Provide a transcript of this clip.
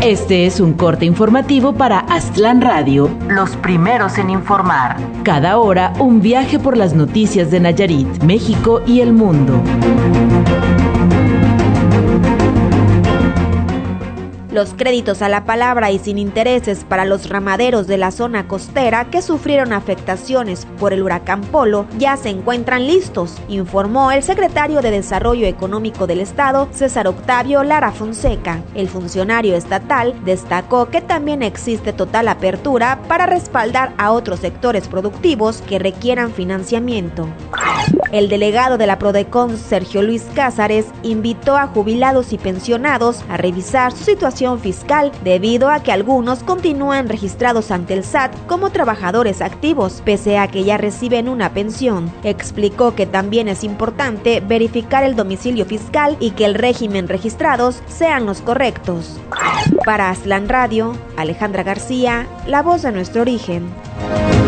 Este es un corte informativo para Aztlán Radio, los primeros en informar. Cada hora, un viaje por las noticias de Nayarit, México y el mundo. Los créditos a la palabra y sin intereses para los ramaderos de la zona costera que sufrieron afectaciones por el huracán Polo ya se encuentran listos, informó el secretario de Desarrollo Económico del Estado, César Octavio Lara Fonseca. El funcionario estatal destacó que también existe total apertura para respaldar a otros sectores productivos que requieran financiamiento. El delegado de la Prodecon, Sergio Luis Cázares, invitó a jubilados y pensionados a revisar su situación fiscal debido a que algunos continúan registrados ante el SAT como trabajadores activos, pese a que ya reciben una pensión. Explicó que también es importante verificar el domicilio fiscal y que el régimen registrados sean los correctos. Para Aztlán Radio, Alejandra García, la voz de nuestro origen.